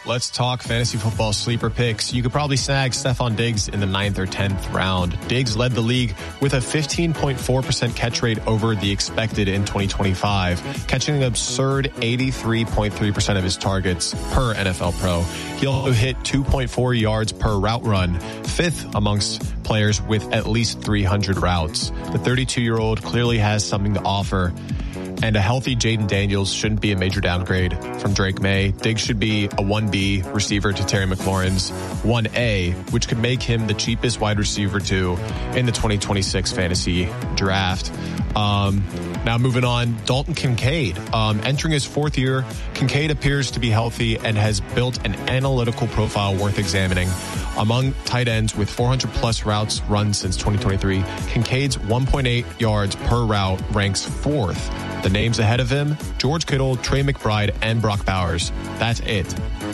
Let's talk fantasy football sleeper picks. You could probably snag Stefon Diggs in the 9th or 10th round. Diggs led the league with a 15.4% catch rate over the expected in 2025, catching an absurd 83.3% of his targets per NFL Pro. He also hit 2.4 yards per route run, 5th amongst players with at least 300 routes. The 32-year-old clearly has something to offer, and a healthy Jaden Daniels shouldn't be a major downgrade from Drake May. Diggs should be a 1B receiver to Terry McLaurin's 1A, which could make him the cheapest wide receiver too in the 2026 fantasy draft. Now moving on, Dalton Kincaid. Entering his 4th year, Kincaid appears to be healthy and has built an analytical profile worth examining. Among tight ends with 400-plus routes run since 2023, Kincaid's 1.8 yards per route ranks 4th. The names ahead of him, George Kittle, Trey McBride, and Brock Bowers. That's it.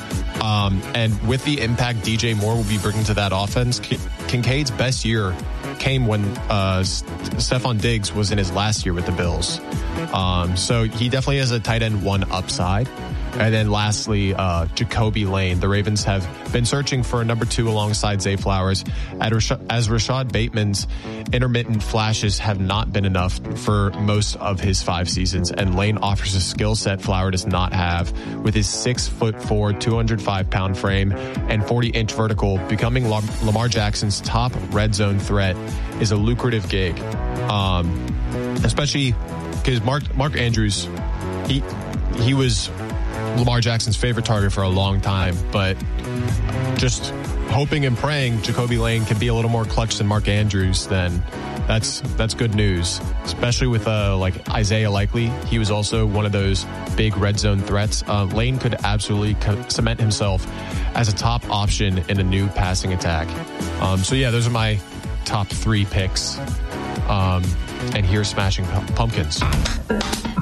And with the impact DJ Moore will be bringing to that offense, Kincaid's best year came when Stefon Diggs was in his last year with the Bills. So he definitely has a tight end 1 upside. And then lastly, Jacoby Lane. The Ravens have been searching for a number 2 alongside Zay Flowers, as Rashad Bateman's intermittent flashes have not been enough for most of his 5 seasons. And Lane offers a skill set Flower does not have, with his 6'4", 205-pound frame and 40-inch vertical. Becoming Lamar Jackson's top red zone threat is a lucrative gig, especially because Mark Andrews, he was Lamar Jackson's favorite target for a long time, but just hoping and praying Jacoby Lane can be a little more clutch than Mark Andrews, then that's good news, especially with like Isaiah Likely. He was also one of those big red zone threats. Lane could absolutely cement himself as a top option in a new passing attack. So yeah, those are my top 3 picks. And here's Smashing Pumpkins.